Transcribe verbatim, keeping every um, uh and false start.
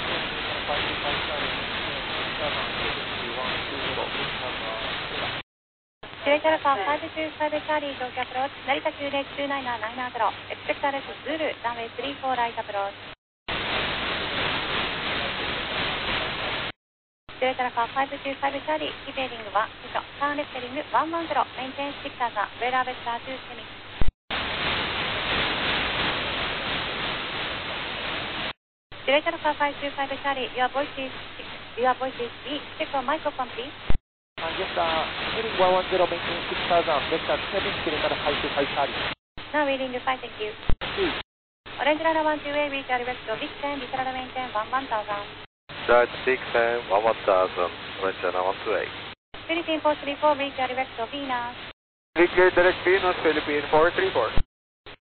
Delta Alpha five two five Charlie, Tokyo approach, Narita Q D two nine nine zero, expect R S Zulu, runway three four right approach. Delta Alpha five two five Charlie, keep heading one, turn left heading one one zero, maintain six thousand, radar vector two semi. Delta Alpha five two five Charlie, your voice is, your voice is me, check on microphone please. Uh, yes, uh, heading one one zero, maintain six thousand, vector seven, Delta five two five Charlie. Now reading five, thank you. Two. Orange Radar one two way, reach your direct to Big ten, Delta Radar maintain one one thousand. Dart six ten, one one thousand, Orange Radar one two way. Philippine four three four, reach your direct to Venus. Reach your direct Venus, Philippine four three four.